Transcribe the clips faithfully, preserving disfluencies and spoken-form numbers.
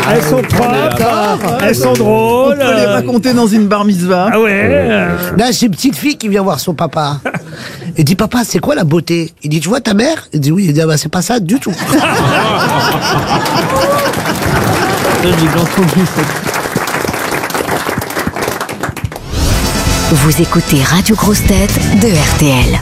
Elles sont propres, elles sont On drôles. peut les raconter dans une bar mitzvah. Ah ouais. euh, Là, c'est une petite fille qui vient voir son papa. Elle dit, papa, c'est quoi la beauté? Il dit, tu vois ta mère? Il dit, oui. Il dit, ah bah, c'est pas ça du tout. Vous écoutez Radio Grosse Tête de R T L.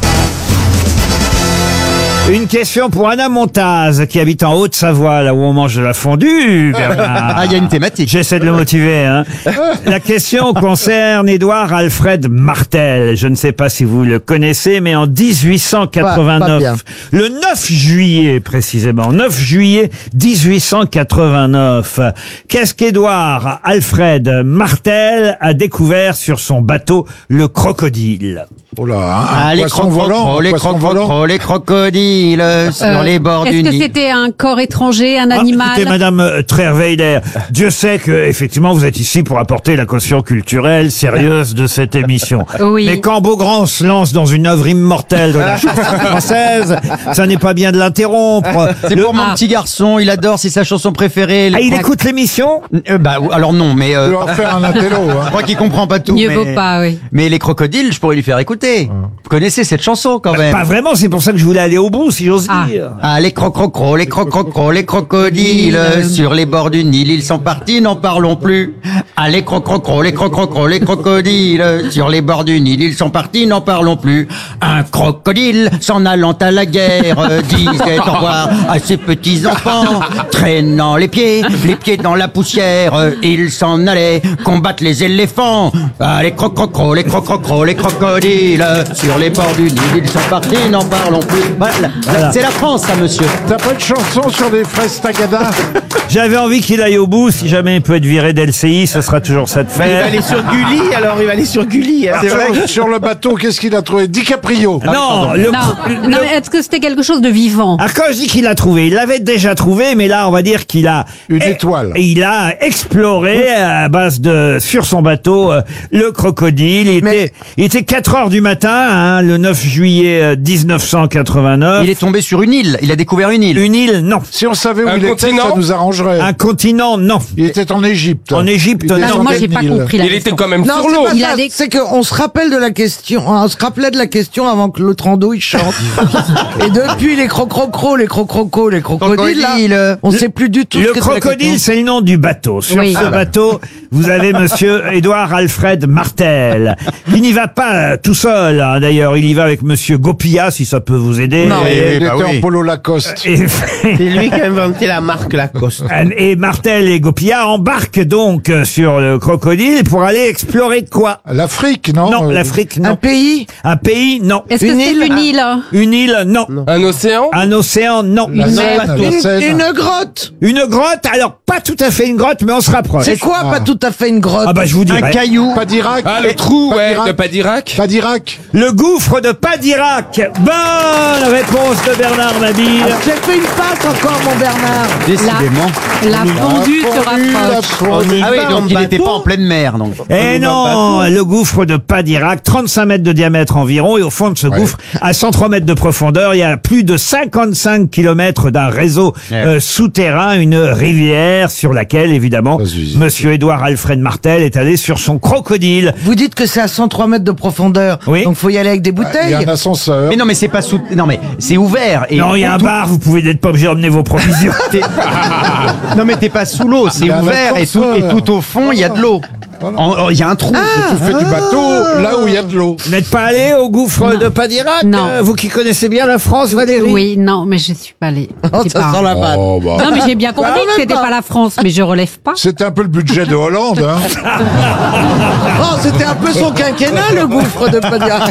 Une question pour Anna Montaz, qui habite en Haute-Savoie, là où on mange de la fondue, Bernard. Ah, il y a une thématique. J'essaie de le motiver. Hein. La question concerne Édouard Alfred Martel. Je ne sais pas si vous le connaissez, mais en dix-huit cent quatre-vingt-neuf, Pas- pas bien. le neuf juillet précisément, neuf juillet mille huit cent quatre-vingt-neuf, qu'est-ce qu'Édouard Alfred Martel a découvert sur son bateau, le Crocodile? Oh là, un, Ah, un les poisson volant, crocodiles, un les poisson volant. crocodiles, les crocodiles sur Euh, les bords du Est-ce que Nil. c'était un corps étranger, un Ah, animal? écoutez, Madame euh, Trierweiler, Dieu sait que effectivement vous êtes ici pour apporter la caution culturelle sérieuse de cette émission. Oui. Mais quand Beaugrand se lance dans une œuvre immortelle de la chanson française, ça n'est pas bien de l'interrompre. C'est Le- pour mon Ah. petit garçon, il adore, c'est sa chanson préférée. Ah, Les il croc- écoute l'émission? Euh, bah, alors non, mais Tu euh, vas en faire un intello. je Hein. crois qu'il comprend pas tout. Mieux mais... vaut pas, oui. Mais les crocodiles, je pourrais lui faire écouter. Vous connaissez cette chanson quand même? Pas vraiment, c'est pour ça que je voulais aller au bout, si j'ose Ah. dire. Ah, les crococros, les crococros, les crocodiles, sur les bords du Nil, ils sont partis, n'en parlons plus. Ah, les crococros, les crococros, les crocodiles, sur les bords du Nil, ils sont partis, n'en parlons plus. Un crocodile, s'en allant à la guerre, euh, disait au revoir à ses petits enfants, traînant les pieds, les pieds dans la poussière, euh, il s'en allait combattre les éléphants. Ah, les crococros, les crococros, les crocodiles, sur les bords du Nil, ils sont partis, n'en parlons plus. Voilà. C'est la France, ça, monsieur. T'as pas de chanson sur les fraises Tagada? J'avais envie qu'il aille au bout, si jamais il peut être viré d'L C I, ce sera toujours ça de Il va faire. aller sur Gulli, alors il va aller sur Gulli. hein. Sur, sur le bateau, qu'est-ce qu'il a trouvé? DiCaprio. Non, le, Non, le- non, mais est-ce que c'était quelque chose de vivant? Ah, quand je dis qu'il l'a trouvé, il l'avait déjà trouvé, mais là, on va dire qu'il a... Une eh, étoile. Il a exploré à base de... sur son bateau, euh, le crocodile. Il, Mais- était, il était quatre heures du matin, hein, le neuf juillet euh, dix-neuf cent quatre-vingt-neuf. Il est tombé sur une île, il a découvert une île. Une île, non. Si on savait où Un il était, continent ça nous arrangerait. Un continent, non. Il était en Égypte. En Égypte, Il était non. Alors sur moi, quel j'ai pas Nil? compris la Il était question. quand même Non, sur c'est l'eau. pas Il ça. a des- C'est qu'on se rappelle de la question, on se rappelait de la question avant que l'autre rando il chante. Et depuis les crocrocros, les crocrocos, les crocodiles, là, Crocodile. on sait plus du tout. Le ce que c'est la crocodile, question. c'est le nom du bateau. Sur Oui. ce bateau, vous avez monsieur Édouard Alfred Martel. Il n'y va pas euh, tout seul, hein, d'ailleurs. Il y va avec monsieur Gopia, si ça peut vous aider. Non. Il Eh, était bah oui. en polo Lacoste. Et, C'est lui qui a inventé la marque Lacoste. et Martel et Gopia embarquent donc euh, sur le crocodile pour aller explorer quoi? L'Afrique, non? Non, Euh, l'Afrique, Un non. pays, Un pays, non. Est-ce que Une c'est île une île? Une île, non. Un océan? Un océan, non. La Une Seine, mer. la une, Seine. une grotte. Une grotte, alors pas tout à fait une grotte, mais on se rapproche. C'est quoi, pas tout à fait une grotte? Ah bah je vous Un dirai. caillou. Pas d'Irak. Ah, le trou, Pas ouais, d'Irak. de pas d'Irak. Pas d'Irak. Le gouffre de Padirac. Bonne réponse de Bernard Mabille. Ah, j'ai fait une passe encore, mon Bernard. Décidément. La fondue se Fondu, la rapproche. fondue. Ah oui, pas donc en il n'était bateau. pas en pleine mer, donc. Eh non, le gouffre de Padirac, trente-cinq mètres de diamètre environ, et au fond de ce Ouais. gouffre, à cent trois mètres de profondeur, il y a plus de cinquante-cinq kilomètres d'un réseau Ouais. euh, souterrain, une rivière sur laquelle, évidemment, Ça se visite. monsieur Édouard Alfred Martel est allé sur son crocodile. Vous dites que c'est à cent trois mètres de profondeur. Oui. Donc faut y aller avec des Il y bouteilles. a un ascenseur. Mais non, mais c'est pas sous. Non, mais c'est ouvert. Et Non, il y a un tout- bar, vous pouvez n'être pas obligé d'emmener vos provisions. t'es- non, mais t'es pas sous l'eau, c'est Il y a un ouvert et tout, et ascenseur. tout au fond, il y a de l'eau. En- en- Il y a un trou. Tu fais du bateau là où il y a de l'eau. Vous n'êtes pas allé au gouffre de Padirac? Non. euh, Vous qui connaissez bien la France, Valérie? Oui, non, mais je suis pas allée. Oh, C'est ça pas- sent la vanne. Oh, bah. Non, mais j'ai bien compris Ah, que même c'était pas. pas la France, mais je relève pas. C'était un peu le budget de Hollande, hein. Oh, c'était un peu son quinquennat, le gouffre de Padirac.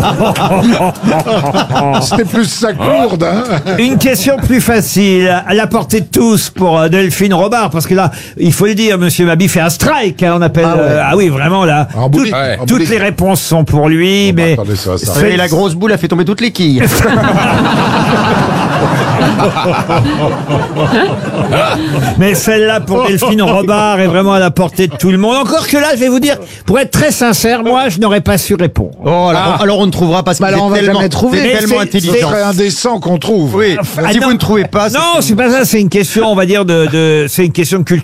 C'était plus sa courde, hein. Une question plus facile, à la portée de tous pour euh, Delphine Robard, parce que là, il faut le dire, monsieur Mabi fait un strike, hein, on appelle... Ah ouais. euh, ah oui, vraiment, là, En tout- boutique, Ouais. en toutes boutique. les réponses sont pour lui, Bon, bah, mais... attendez, ça va s'arrêter. c'est- Et la grosse boule a fait tomber toutes les quilles. Mais celle-là pour Delphine Robard est vraiment à la portée de tout le monde. Encore que là, je vais vous dire, pour être très sincère, moi, je n'aurais pas su répondre. Oh, alors, alors on ne trouvera pas ce Bah alors, on va tellement, jamais trouver. c'est Mais tellement c'est- Ce intelligent. serait indécent qu'on trouve. Oui, Ah, si non. vous ne trouvez pas, c'est- Non, c'est pas ça, c'est une question, on va dire, de, de c'est une question de culture.